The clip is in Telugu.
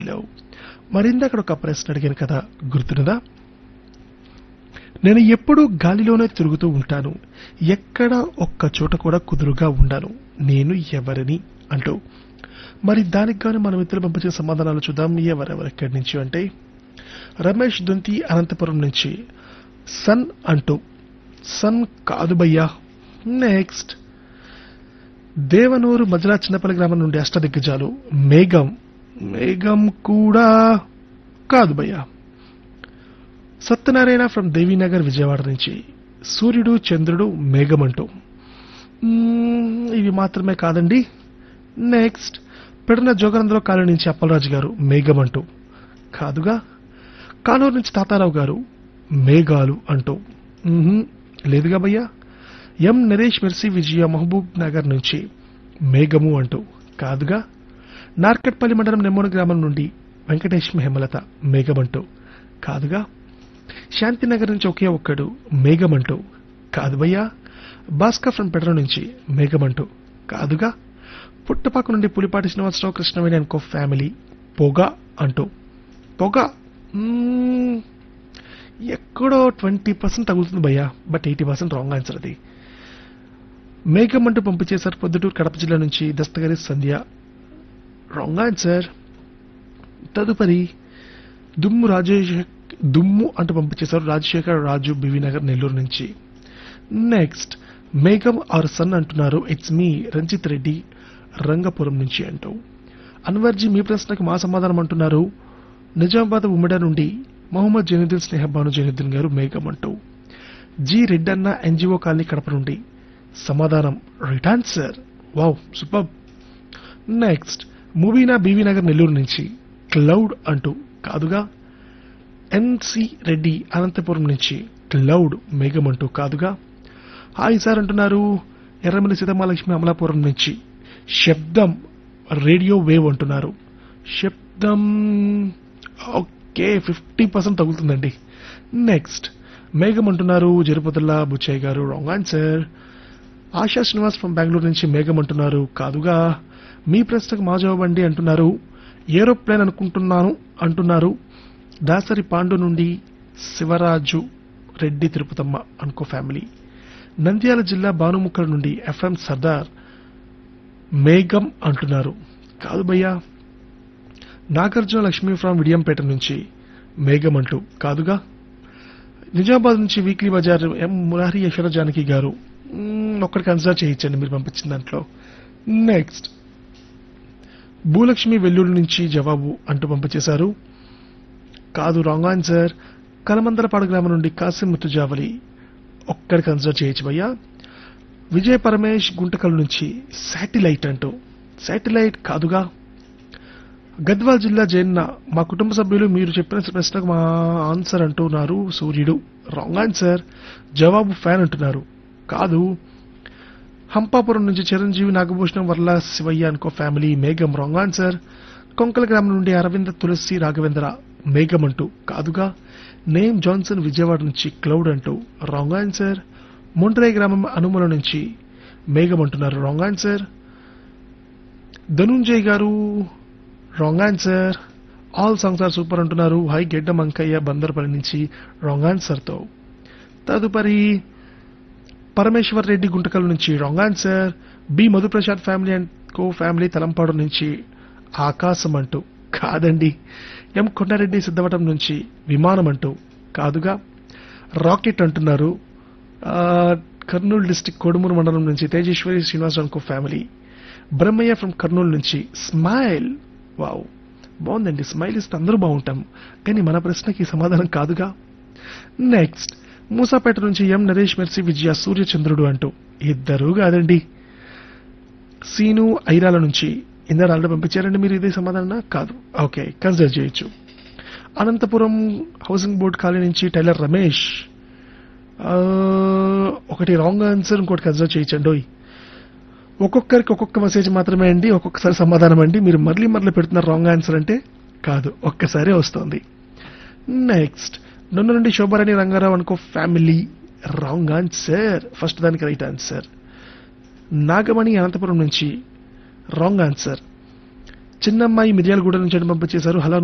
లేవు. మరిందాక ఒక ప్రశ్న అడిగాను కదా, గుర్తున్నదా? నేను ఎప్పుడూ గాలిలోనే తిరుగుతూ ఉంటాను, ఎక్కడ ఒక్క చోట కూడా కుదురుగా ఉండాను, నేను ఎవరిని అంటూ. మరి దానికి గాను మన మిత్రులు పంపించిన సమాధానాలు చూద్దాం. ఎవరెవరెక్కడి నుంచి అంటే, రమేష్ దొంతి అనంతపురం నుంచి సన్ అంటూ, సన్ కాదు భయ్యా. నెక్స్ట్ దేవనూరు మధ్యలా చిన్నపల్లి గ్రామం నుండి అష్టదిగ్గజాలు మేఘం, మేఘం కూడా కాదు భయ్యా. సత్యనారాయణ ఫ్రమ్ దేవీనగర్ విజయవాడ నుంచి సూర్యుడు చంద్రుడు మేఘం అంటూ. ఇవి మాత్రమే కాదండి. నెక్స్ట్ పెడన జోగనందలో కాలనీ నుంచి అప్పలరాజు గారు మేఘం అంటూ కాదుగా. కానూరు నుంచి తాతారావు గారు మేఘాలు అంటూ లేదుగా భయ్యా. ఎం నరేష్ మెర్సీ విజయ మహబూబ్ నగర్ నుంచి మేఘము అంటూ కాదుగా. నార్కట్పల్లి మండలం నెమ్మూరు గ్రామం నుండి వెంకటేష్ హేమలత మేఘమంటూ కాదుగా. శాంతినగర్ నుంచి ఒకే ఒక్కడు మేఘమంటూ కాదు భయ్యా. భాస్కర్ ఫ్రం పెట్రో నుంచి మేఘమంటూ కాదుగా. పుట్టపాకు నుండి పులిపాటి శ్రీనివాసరావు కృష్ణవేణి అనుకో ఫ్యామిలీ పొగ అంటూ. పొగ ఎక్కడో 20% తగులుతుంది భయ్యా, బట్ 80% రాంగ్ ఆన్సర్ అది. మేఘం అంటూ పంపించేశారు పొద్దుటూరు కడప జిల్లా నుంచి దస్తగిరి సంధ్య, రాంగ్ ఆన్సర్. తదుపరి దుమ్ము అంటూ పంపించేశారు రాజశేఖర్ రాజు బివినగర్ నెల్లూరు నుంచి. నెక్స్ట్ మేఘం ఆర్ సన్ అంటున్నారు, ఇట్స్ మీ రంజిత్ రెడ్డి రంగపురం నుంచి అంటూ. అన్వర్జీ మీ ప్రశ్నకు మా సమాధానం అంటున్నారు, నిజామాబాద్ ఉమ్మడి నుండి మొహమ్మద్ జైనుద్దీన్ స్నేహబాను జైనుద్దీన్ గారు మేఘం అంటూ. G Reddanna NGO colony Kadapa నుండి సమాధానం right answer. Wow, super. Next Mubeena BV Nagar Nellore నుంచి క్లౌడ్ అంటూ కాదుగా. ఎన్సి రెడ్డి అనంతపురం నుంచి క్లౌడ్ మేఘం అంటూ కాదుగా. హాయ్ సార్ అంటున్నారు ఎర్రమల్లి సీతమాలక్ష్మి అమలాపురం నుంచి శబ్దం రేడియో వేవ్ అంటున్నారు. శబ్దం ఓకే, 50% తగులుతుందండి. నెక్స్ట్ మేఘం అంటున్నారు జరుపతుల్లా బుచ్చయ్య గారు, wrong answer. ASHA Srinivas from Bengaluru నుంచి మేఘం అంటున్నారు కాదుగా. మీ ప్రశ్నకు మా జవాబండి అంటున్నారు, ఏరోప్లేన్ అనుకుంటున్నాను అంటున్నారు దాసరి పాండు నుండి శివరాజు రెడ్డి తిరుపతమ్మ అనుకో ఫ్యామిలీ. నంద్యాల జిల్లా బానుముక్కల నుండి ఎఫ్ఎం సర్దార్ మేఘం అంటున్నారు కాదు భయ్యా. నాగార్జున లక్ష్మీ ఫ్రామ్ విడియంపేట నుంచి మేఘం అంటూ కాదుగా. నిజామాబాద్ నుంచి వీక్లీ బజార్ ఎం మురారి యశ్వర జానకి గారు ఒక్కడికి కన్సిడర్ చేయించండి మీరు పంపించిన దాంట్లో. నెక్స్ట్ భూలక్ష్మి వెల్లుల్లి నుంచి జవాబు అంటూ పంపించేశారు కాదు, రాంగ్ ఆన్సర్. కలమందలపాడు గ్రామం నుండి కాసిం ముతుజావలి ఒక్కడికి కన్సిడర్ చేయొచ్చు భయ్యా. విజయ్ పరమేష్ గుంటకల్ నుంచి శాటిలైట్ అంటూ శాటిలైట్ కాదుగా. గద్వాల్ జిల్లా జైన్న మా కుటుంబ సభ్యులు మీరు చెప్పిన ప్రశ్నకు మా ఆన్సర్ అంటున్నారు సూర్యుడు, రాంగ్ ఆన్సర్. జవాబు ఫ్యాన్ అంటున్నారు కాదు. హంపాపురం నుంచి చిరంజీవి నాగభూషణం వర్ల శివయ్య అనుకో ఫ్యామిలీ మేఘం, రాంగ్ ఆన్సర్. కొంకల గ్రామం నుండి అరవింద తులసి రాఘవేంద్ర మేఘం అంటూ కాదుగా. నేమ్ జాన్సన్ విజయవాడ నుంచి క్లౌడ్ అంటూ రాంగ్ ఆన్సర్. మొండ్రై గ్రామం అనుమల నుంచి మేఘం అంటున్నారు, రాంగ్ ఆన్సర్. ధనుంజయ్ గారు wrong answer. All songs are super అంటున్నారు హై గెడ్డ మంకయ్య బందర్పల్లి నుంచి, రాంగ్ ఆన్సర్ తో. తదుపరి పరమేశ్వర్ రెడ్డి గుంటకల్ నుంచి wrong answer. B Madhu Prasad family and co family Talampadu నుంచి ఆకాశం అంటూ కాదండి. ఎం కొండారెడ్డి సిద్ధవటం నుంచి విమానం అంటూ కాదుగా. రాకెట్ అంటున్నారు కర్నూలు డిస్టిక్ కోడుమూరు మండలం నుంచి తేజేశ్వరి శ్రీనివాసరావు కో ఫ్యామిలీ. బ్రహ్మయ్య ఫ్రం కర్నూలు నుంచి స్మైల్. వావ్, బాగుందండి. స్మైల్ ఇస్తే అందరూ బాగుంటాం, కానీ మన ప్రశ్నకి సమాధానం కాదుగా. నెక్స్ట్ మూసాపేట నుంచి ఎం నరేష్ మెర్సీ విజయ సూర్యచంద్రుడు అంటూ ఇద్దరు కాదండి. సీను ఐరాల నుంచి ఇందరు ఆల్రెడీ పంపించారండి మీరు, ఇదే సమాధానం కాదు. ఓకే, కన్సిడర్ చేయొచ్చు. అనంతపురం హౌసింగ్ బోర్డ్ కాలనీ నుంచి టైలర్ రమేష్ ఒకటి రాంగ్ ఆన్సర్, ఇంకోటి కన్సిడర్ చేయొచ్చండి. ఒక్కొక్కరికి ఒక్కొక్క మెసేజ్ మాత్రమే అండి, ఒక్కొక్కసారి సమాధానం అండి. మీరు మరలి పెడుతున్నారు రాంగ్ ఆన్సర్ అంటే కాదు, ఒక్కసారే వస్తుంది. నెక్స్ట్ నన్ను నుండి శోభారాణి రంగారావు అనుకో ఫ్యామిలీ, రాంగ్ ఆన్సర్. ఫస్ట్ దానికి రైట్ ఆన్సర్. నాగమణి అనంతపురం నుంచి రాంగ్ ఆన్సర్. చిన్నమ్మాయి మిర్యాలగూడ నుంచి పంపించేశారు. హలో